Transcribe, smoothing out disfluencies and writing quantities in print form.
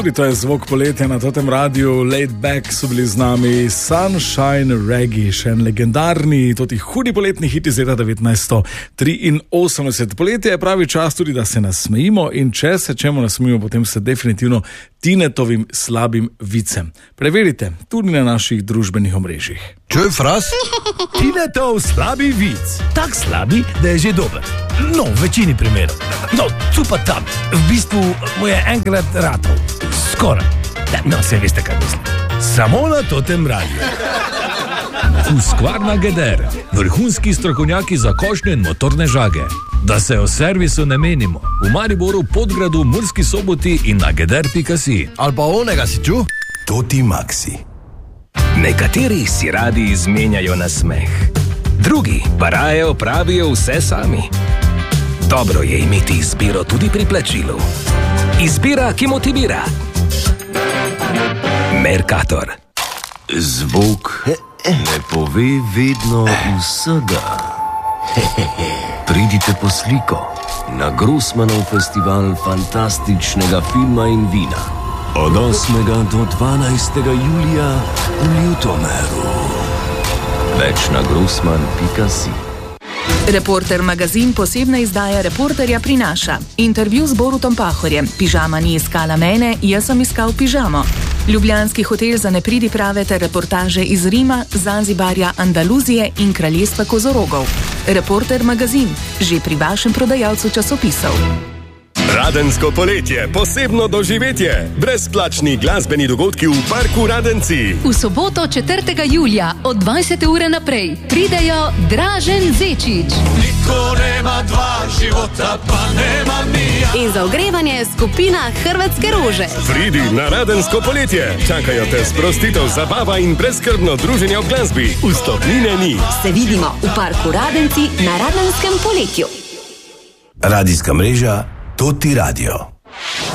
Tudi to je zvok poletja na totem radiju. Laid Back so bili z nami, Sunshine Reggae, še en legendarni, toti hudi poletni hit iz leta 1983. Poletje je pravi čas tudi, da se nasmejimo in če se čemu nasmejimo, potem se definitivno Tinetovim slabim vicem. Preverite tudi na naših družbenih omrežjih. Čuj, fras? Tinetov slabi vic. Tak slabi, da je že dober. No, v večini primerov. No, tu pa tam. V bistvu mu je enkrat ratov. Skoraj. No, se veste, kaj mislim. Samo na totem radiju. Husqvarna Geder, vrhunski strokovnjaki za košnje in motorne žage. Da se o servisu ne menimo. V Mariboru, Podgradu, Murski Soboti in na geder.si. Ali pa onega si čuj? Toti Maxi. Nekateri si radi izmenjajo na smeh, drugi pa raje opravijo vse sami. Dobro je imeti izbiro tudi pri plačilu. Izbira, ki motivira. Mercator. Zvok ne pove vedno vsega. Pridite po sliko na Grossmanov festival fantastičnega filma in vina. Od 8. do 12. julija v Ljutomeru. Več na grossman.si. Reporter magazin posebna izdaja Reporterja prinaša intervju z Borutom Pahorjem. Pižama ni iskala mene, jaz sem iskal pižamo. Ljubljanski hotel za nepridiprave ter reportaže iz Rima, Zanzibarja, Andaluzije in kraljestva kozorogov. Reporter magazin, že pri vašem prodajalcu časopisov. Radensko poletje, posebno doživetje. Brezplačni glasbeni dogodki v parku Radenci. V soboto 4. julija od 20. ure naprej pridejo Dražen Zečič. Niko nema dva života, pa nema mija. In za ogrevanje skupina Hrvatske rože. Pridi na Radensko poletje. Čakajo te sprostitev, zabava in brezskrbno druženje ob glasbi. Vstopnine ni. Se vidimo v parku Radenci na Radenskem poletju. Radijska mreža Toti Radio.